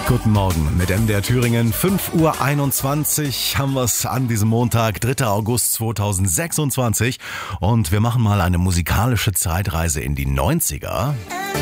Guten Morgen mit MDR Thüringen. 5:21 Uhr haben wir es an diesem Montag, 3. August 2026. Und wir machen mal eine musikalische Zeitreise in die 90er.